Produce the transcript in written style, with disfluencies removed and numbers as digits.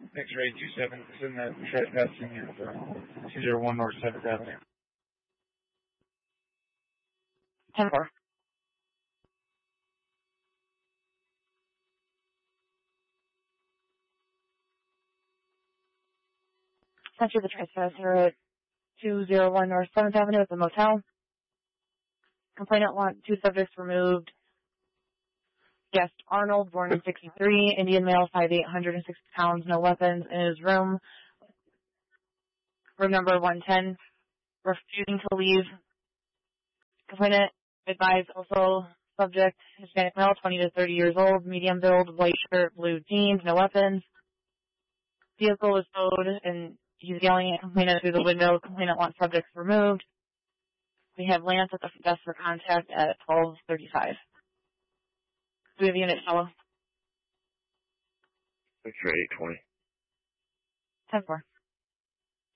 X-ray 27, it's in that trespassing at 201 North 7th Avenue. 10-4. Center the trespasser at 201 North 7th Avenue at the motel. Complainant wants 2 subjects removed. Guest Arnold, born in 63, Indian male, 5'8", 160 pounds, no weapons, in his room. Room number 110, refusing to leave. Complainant advised also subject, Hispanic male, 20 to 30 years old, medium build, white shirt, blue jeans, no weapons. Vehicle was towed, and he's yelling at complainant through the window. Complainant wants subjects removed. We have Lance at the desk for contact at 12:35. Do we have unit follow? X-ray 820. 10-4.